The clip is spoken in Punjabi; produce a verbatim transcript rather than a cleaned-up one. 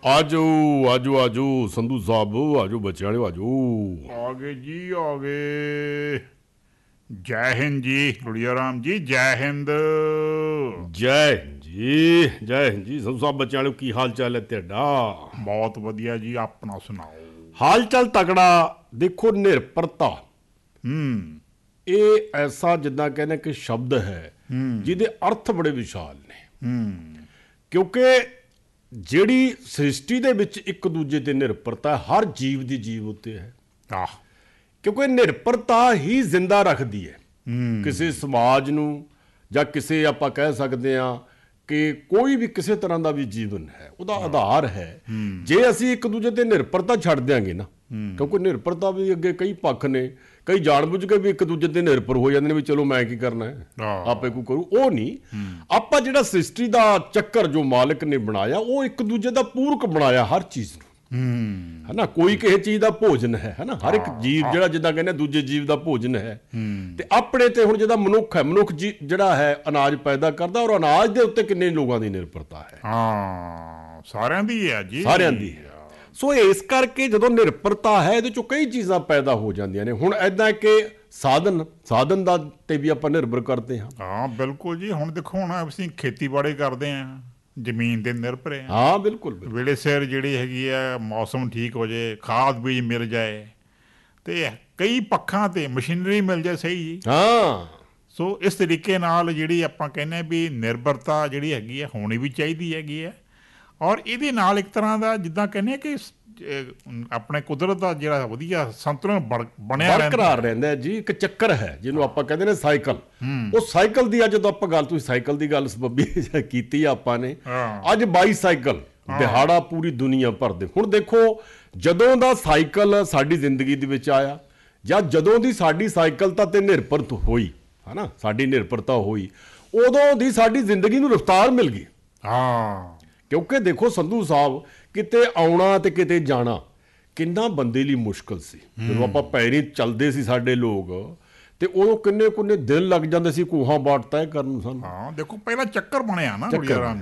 ਆਜੋ ਆਜੋ ਆਜੋ ਸੰਧੂ ਸਾਹਿਬ, ਆਜੋ ਬੱਚਿਆਂ ਵਾਲਿਓ ਆਜੋ। ਆ ਗਏ ਜੀ, ਆ ਗਏ। ਜੈ ਹਿੰਦ ਜੀ ਗੁੜੀਆ ਰਾਮ ਜੀ, ਜੈ ਹਿੰਦ। ਜੈ ਹਿੰਦ ਜੀ, ਜੈ ਹਿੰਦ ਜੀ। ਸੰਧੂ ਸਾਹਿਬ ਬੱਚਿਆਂ ਵਾਲਿਓ, ਕੀ ਹਾਲ ਚਾਲ ਹੈ ਤੁਹਾਡਾ? ਬਹੁਤ ਵਧੀਆ ਜੀ, ਆਪਣਾ ਸੁਣਾਓ। ਹਾਲ ਚਾਲ ਤਕੜਾ। ਦੇਖੋ, ਨਿਰਭਰਤਾ ਹੂੰ ਇਹ ਐਸਾ ਜਿੱਦਾਂ ਕਹਿੰਦੇ ਕਿ ਸ਼ਬਦ ਹੈ ਜਿਹਦੇ ਅਰਥ ਬੜੇ ਵਿਸ਼ਾਲ ਨੇ। ਹੂੰ ਕਿਉਂਕਿ ਜਿਹੜੀ ਸ੍ਰਿਸ਼ਟੀ ਦੇ ਵਿੱਚ ਇੱਕ ਦੂਜੇ ਤੇ ਨਿਰਭਰਤਾ ਹਰ ਜੀਵ ਦੀ ਜੀਵ ਉੱਤੇ ਹੈ, ਆਹ ਕਿਉਂਕਿ ਨਿਰਭਰਤਾ ਹੀ ਜ਼ਿੰਦਾ ਰੱਖਦੀ ਹੈ ਹੂੰ ਕਿਸੇ ਸਮਾਜ ਨੂੰ, ਜਾਂ ਕਿਸੇ ਆਪਾਂ ਕਹਿ ਸਕਦੇ ਹਾਂ ਕਿ ਕੋਈ ਵੀ ਕਿਸੇ ਤਰ੍ਹਾਂ ਦਾ ਵੀ ਜੀਵਨ ਹੈ, ਉਹਦਾ ਆਧਾਰ ਹੈ। ਜੇ ਅਸੀਂ ਇੱਕ ਦੂਜੇ ਤੇ ਨਿਰਭਰਤਾ ਛੱਡ ਦਿਆਂਗੇ ਨਾ, ਕਿਉਂਕਿ ਨਿਰਭਰਤਾ ਵੀ ਅੱਗੇ ਕਈ ਪੱਖ ਨੇ, ਕਈ ਜਾਣਬੁੱਝ ਕੇ ਵੀ ਇੱਕ ਦੂਜੇ ਤੇ ਨਿਰਭਰ ਹੋ ਜਾਂਦੇ ਨੇ ਵੀ ਚਲੋ ਮੈਂ ਕੀ ਕਰਨਾ ਹੈ, ਆਪੇ ਕੋਈ ਕਰੂ। ਉਹ ਨਹੀਂ, ਆਪਾਂ ਜਿਹੜਾ ਸ੍ਰਿਸ਼ਟੀ ਦਾ ਚੱਕਰ ਜੋ ਮਾਲਕ ਨੇ ਬਣਾਇਆ, ਉਹ ਇੱਕ ਦੂਜੇ ਦਾ ਪੂਰਕ ਬਣਾਇਆ ਹਰ ਚੀਜ਼ ਨੂੰ, ਹੈ ਨਾ। ਕੋਈ ਕਿਸੇ ਚੀਜ਼ ਦਾ ਭੋਜਨ ਹੈ, ਹੈ ਨਾ। ਹਰ ਇੱਕ ਜੀਵ ਜਿਹੜਾ ਜਿੱਦਾਂ ਕਹਿੰਦੇ ਦੂਜੇ ਜੀਵ ਦਾ ਭੋਜਨ ਹੈ। ਤੇ ਆਪਣੇ ਤੇ ਹੁਣ ਜਿਹਦਾ ਮਨੁੱਖ ਹੈ, ਮਨੁੱਖ ਜੀ ਜਿਹੜਾ ਹੈ ਅਨਾਜ ਪੈਦਾ ਕਰਦਾ, ਔਰ ਅਨਾਜ ਦੇ ਉੱਤੇ ਕਿੰਨੇ ਲੋਕਾਂ ਦੀ ਨਿਰਭਰਤਾ ਹੈ। ਹਾਂ, ਸਾਰਿਆਂ ਦੀ ਹੈ ਜੀ, ਸਾਰਿਆਂ ਦੀ ਹੈ। ਸੋ ਇਸ ਕਰਕੇ ਜਦੋਂ ਨਿਰਭਰਤਾ ਹੈ, ਇਹਦੇ ਚੋਂ ਕਈ ਚੀਜ਼ਾਂ ਪੈਦਾ ਹੋ ਜਾਂਦੀਆਂ ਨੇ। ਹੁਣ ਏਦਾਂ ਕਿ ਸਾਧਨ ਸਾਧਨ ਦਾ ਤੇ ਵੀ ਆਪਾਂ ਨਿਰਭਰ ਕਰਦੇ ਹਾਂ। ਹਾਂ ਬਿਲਕੁਲ ਜੀ। ਹੁਣ ਦੇਖੋ, ਹੁਣ ਅਸੀਂ ਖੇਤੀਬਾੜੀ ਕਰਦੇ ਹਾਂ, ਜ਼ਮੀਨ ਤੇ ਨਿਰਭਰ ਹੈ। ਹਾਂ ਬਿਲਕੁਲ ਬਿਲਕੁਲ। ਵੇਲੇ ਸਿਰ ਜਿਹੜੀ ਹੈਗੀ ਆ, ਮੌਸਮ ਠੀਕ ਹੋ ਜਾਏ, ਖਾਦ ਬੀਜ ਮਿਲ ਜਾਏ, ਤੇ ਕਈ ਪੱਖਾਂ ਤੇ ਮਸ਼ੀਨਰੀ ਮਿਲ ਜਾਏ, ਸਹੀ ਜੀ। ਹਾਂ, ਸੋ ਇਸ ਤਰੀਕੇ ਨਾਲ ਜਿਹੜੀ ਆਪਾਂ ਕਹਿੰਦੇ ਵੀ ਨਿਰਭਰਤਾ ਜਿਹੜੀ ਹੈਗੀ ਆ ਹੋਣੀ ਵੀ ਚਾਹੀਦੀ ਹੈਗੀ ਹੈ। ਔਰ ਇਹਦੇ ਨਾਲ ਇੱਕ ਤਰ੍ਹਾਂ ਦਾ ਜਿੱਦਾਂ ਕਹਿੰਦੇ ਕਿ ਆਪਣੇ ਕੁਦਰਤ ਦਾ ਜਿਹੜਾ ਵਧੀਆ ਸੰਤੁਲਨ ਬਣਿਆ ਬਰਕਰਾਰ ਰਹਿੰਦਾ ਜੀ। ਇੱਕ ਚੱਕਰ ਹੈ ਜਿਹਨੂੰ ਆਪਾਂ ਕਹਿੰਦੇ ਨੇ ਸਾਈਕਲ। ਉਹ ਸਾਈਕਲ ਦੀ ਅੱਜ ਜਦੋਂ ਆਪਾਂ ਗੱਲ, ਤੁਸੀਂ ਸਾਈਕਲ ਦੀ ਗੱਲ ਸਬੱਬੀ ਕੀਤੀ ਆਪਾਂ ਨੇ, ਅੱਜ ਬਾਈਸਾਈਕਲ ਦਿਹਾੜਾ ਪੂਰੀ ਦੁਨੀਆ ਭਰ ਦੇ। ਹੁਣ ਦੇਖੋ, ਜਦੋਂ ਦਾ ਸਾਈਕਲ ਸਾਡੀ ਜ਼ਿੰਦਗੀ ਦੇ ਵਿੱਚ ਆਇਆ, ਜਾਂ ਜਦੋਂ ਦੀ ਸਾਡੀ ਸਾਈਕਲ ਤਾਂ ਤੇ ਨਿਰਭਰ ਹੋਈ, ਹੈ ਨਾ, ਸਾਡੀ ਨਿਰਭਰਤਾ ਹੋਈ, ਉਦੋਂ ਦੀ ਸਾਡੀ ਜ਼ਿੰਦਗੀ ਨੂੰ ਰਫ਼ਤਾਰ ਮਿਲ ਗਈ। ਹਾਂ, ਕਿਉਂਕਿ ਦੇਖੋ ਸੰਧੂ ਸਾਹਿਬ, ਕਿਤੇ ਆਉਣਾ ਤੇ ਕਿਤੇ ਜਾਣਾ ਕਿੰਨਾ ਬੰਦੇ ਲਈ ਮੁਸ਼ਕਲ ਸੀ। ਜਦੋਂ ਆਪਾਂ ਪੈਰੀ ਚੱਲਦੇ ਸੀ ਸਾਡੇ ਲੋਕ, ਤੇ ਉਦੋਂ ਕਿੰਨੇ ਕਿੰਨੇ ਦਿਨ ਲੱਗ ਜਾਂਦੇ ਸੀ ਕੋਹਾਂ ਬਾਟ ਤੈਅ ਕਰਨ ਨੂੰ ਸਾਨੂੰ। ਹਾਂ ਦੇਖੋ, ਪਹਿਲਾਂ ਚੱਕਰ ਬਣਿਆ ਨਾ ਚੱਕਰ।